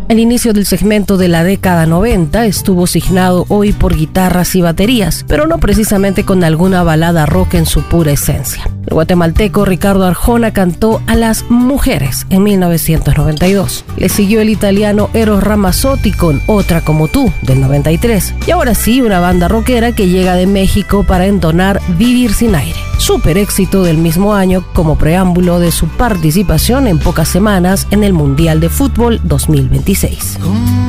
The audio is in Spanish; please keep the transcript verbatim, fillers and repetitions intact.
El inicio del segmento de la década noventa estuvo signado hoy por guitarras y baterías, pero no precisamente con alguna balada rock en su pura esencia. El guatemalteco Ricardo Arjona cantó a las mujeres en mil novecientos noventa y dos. Le siguió el italiano Eros Ramazzotti con Otra como tú, del noventa y tres. Y ahora sí, una banda rockera que llega de México para entonar Vivir sin aire. Súper éxito del mismo año como preámbulo de su participación en pocas semanas en el Mundial de Fútbol dos mil veintiséis.